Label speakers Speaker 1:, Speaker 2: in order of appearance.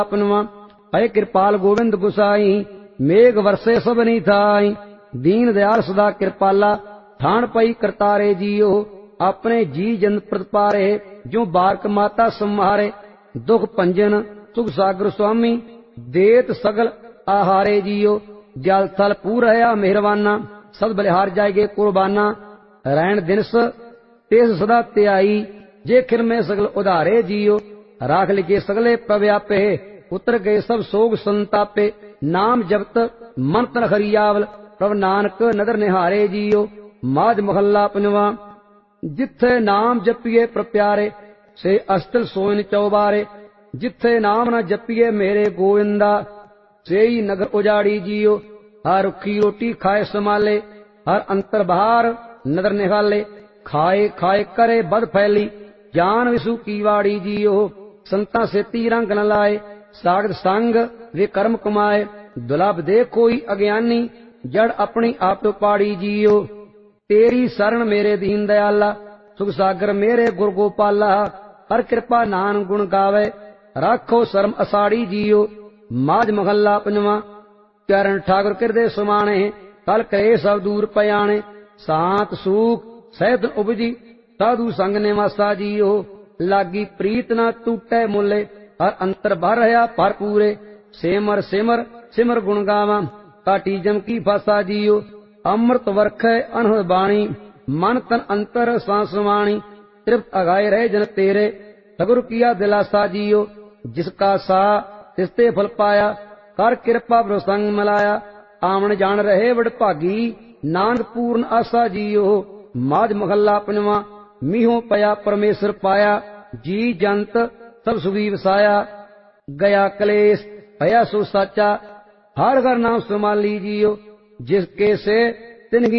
Speaker 1: अपनवा। है कृपाल गोविंद गुसाई, मेघ वर्षे सबनी थाई। दीन दयाल सदा कृपाला, ठाण पई करतारे जियो। अपने जी जन प्रतिपारे, जो बारक माता संहारे। दुख भंजन सुख सागर स्वामी, देत सगल आहारे जियो। जल थल पूर रहा मेहरबाना, सद बलिहार जाएगे कुर्बाना। रैन दिनस तेस सदा त्याई, जे खिर में सगल उधारे जियो। राख लिखे सगले प्रव्यापे, उतर गए सब सोग संतापे। नाम जपत मन तन हरियावल, प्रभ नानक नदर निहारे जियो। माज महल्ला पंजवा। जिथे नाम जपिए प्रप्यारे, से अस्तिल सोइन चौबारे। जिथे नाम न जपिए मेरे गोविंदा, से ही नगर उजाड़ी जियो। हर रुखी रोटी खाए संभाले, हर अंतर बाहर नदर निहाले। खाए खाए करे बद फैली, जान विसु की वाड़ी जियो। संता से रंग न लाए, सागत संग वे कर्म कमाए। दुलभ दे कोई अज्ञानी, जड़ अपनी आप तो पाड़ी जियो। तेरी शरण मेरे दीन दयाला, सुख सागर मेरे गुर गोपाला। हर कृपा नान गुण गावे, राखो शर्म असाड़ी जियो। माज महल्ला पंजवा। चरण ठाकुर किरदे समाने, कल करे सब दूर पयाने। सांत सूख सहित उपजी, साधु संग निवासा जियो। लागी प्रीत न टूटे मुले, हर अंतर भर रहा भरपूरे। सेमर सिमर सिमर गुण गावा, काटी जम की फासा जियो। अमृत वर्ख अनहद बाणी, मन तन अंतर सांसवाणी। तृप्त अगाए रहे जन तेरे, सगुरु किया दिलासा जियो। जिसका सा तिसते फल पाया, कर कृपा प्रसंग मिलाया। आमन जान रहे बड़ भागी, नानक पूर्ण आशा जियो। माज महल्ला पंजवा। मीहो पया परमेश्वर पाया, जी जंत सब सुखी वसाया। गया कलेश भया सो साचा, हर घर नाम संभाली जियो। जिसके से तिनकी